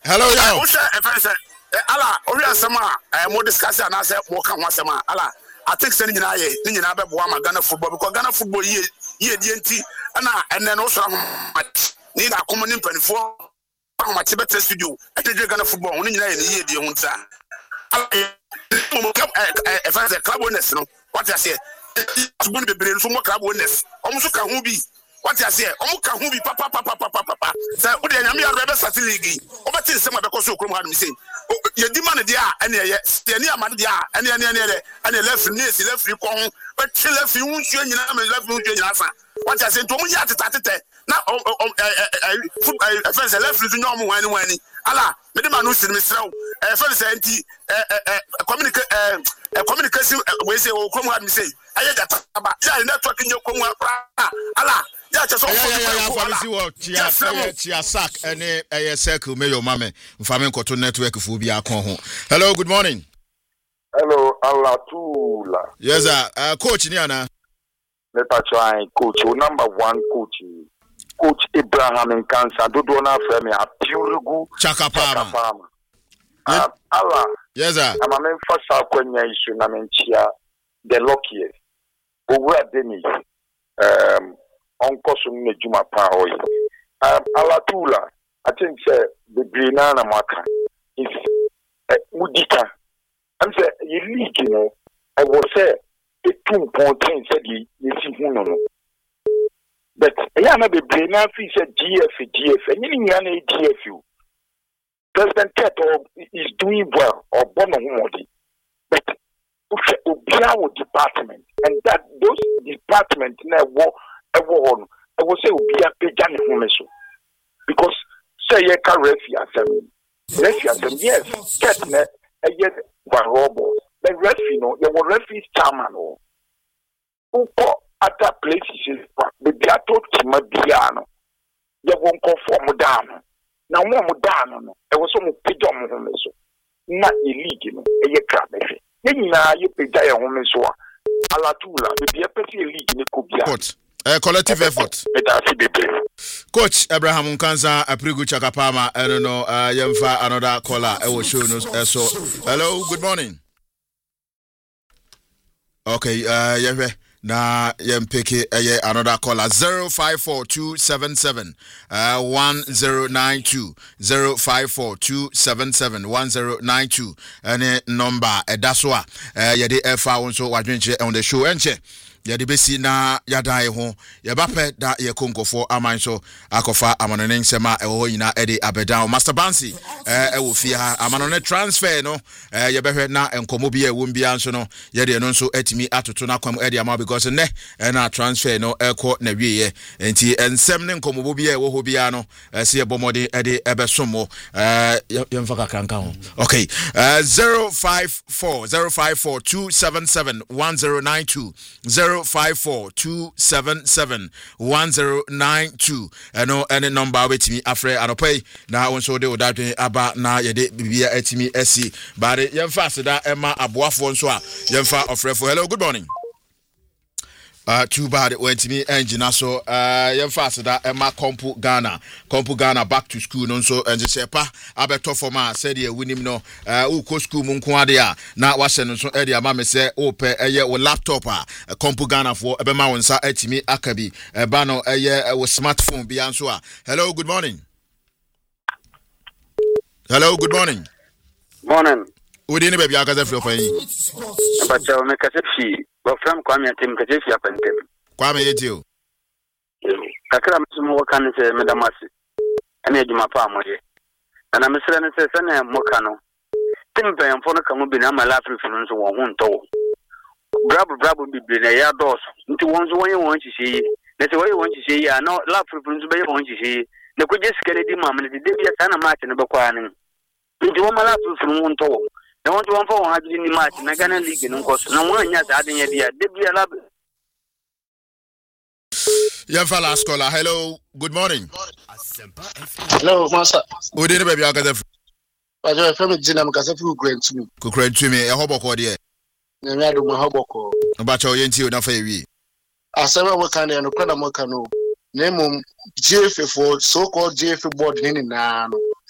Hello, yo. Ala, ori asema mo discuss na say mo kan ho asema ala I think say ni nyina be boa ma Ghana football because Ghana football ye die enti na enne no so match ni na komo ni mpanifo ma match better studio atedwe Ghana football ni nyina ye die ho nta if I say club owners no what I say to be the brain so mo club owners omo so ka ho bi what I say omo ka ho bi papa say wo de nyame ya be sat league o be tin say ma be ko so krom ha mi say ye di man dia ene ye ye ni amade dia ene left ko ho but left hu nsuo nyina me left hu nsuo nyina sa what I say to mo ya tete na fence left nsuo nyom wani ala me de man no sin me srew fence anti communication we say o krom ha mi say aye data ba ya network nyo krom ha ala ya che so famisi wo chia sack ene circle me your mama mfame nkoto network fu bi akon ho. Hello, good morning. Hello, Alatula. Yes sir. Coach ni ana let us try coach number 1 coach Abraham in Cancer dodo na frame a Purugu Chakapama. Allah. Yes sir. I'm a man first akwanya issue na menchia the luckiest. Owa Denis onko so ne juma pa oyi. Alatula, I think the Brina na maka is mudika. I'm say you leak, you know. I was say it 2.10 said you see no. But yeah, na the Brina fi said GF and you know GF. President Teto is doing well or born on but Obiawo department and that those department na on I will say Obia Pejani Homeso because say ye ka refi yes get na ye robo the refi no ye were refi chairman o uko other places the biato tima biano ye won conform down na mo down no e wo so mo peja mo Homeso na league no ye kra befe ye nyina ye peja ye Homeso a Alatula the bia pese league ne ko bia collective effort. Coach Abraham Nkansa Aprigu Chakapama, I don't know, yemfa another caller, I will show us. So, hello, good morning. Okay, na yempeke another caller 054277 1092 054277 1092 number that's why yede efa wonso wadwenche on the show enche yede besi na yadai ho yebape da ye konkofo amanso akofa amanone nsema ewo nyina ede abedan Master Bansi ewo fie ha amanone transfer no yebehwe na enkomo bi ewo mbia nso no yede no nso atimi atoto na kwam ede ama because ne na transfer no ekọ na wieye enti ensem ne nkomo bi ewo ho bia no se yebomode ede ebesomo yemfa kakranka ho okay 054277 1092 054277 1092 any number wetimi afre anopai na wonso de odadwen aba na yede bibia atimi asi bare yemfa aseda ema aboafo nso a yemfa ofrefo. Hello, good morning. Too bad when to me engine so yemfa aseda ema Kompu Ghana back to school no so enje sepa abeto for ma said ye winim no uko school mu nko ade a na wahye no so ade ama me se ope eye wo laptop a Kompu Ghana for ebema wonsa atimi akabi eba no eye wo smartphone bi anso a. Hello, good morning. Hello, good morning. Morning. Udi ni baby akaza flo fan yi. Abacha o me kasefi go from Kwame Atem kasefi apantem. Kwame yeti o. Kakra msumu wakane se medamasi. Ani ejuma pa amode. Na mesere ne se na moka no. Timpe yamfo no kamu bi na mala afrifu no so won hunto. Brabo bibire na ya dos. Nti wonzo won ye won hihye. Na se won hihye ya na la afrifu no be ye won hihye. Na ko je sikane di mamne de bia sana match no be kwa ne. Nti won mala afrifu no hunto. Na won to won fa won hadiri ni match na Ghana League no nkoso. Na won anya sa aden ya dia de bia la. Yemfa last caller. Hello, good morning. Hello, master. Udi ni baby akaza Bajo FM jina mkasa fu Kukrentumi. Kukrentumi e hoboko de. Na do mo hoboko. Bacha oyenti o na fa ewi. Asema we kan no kwa na mo kan no. Na mum GF for so called GF board ni na no.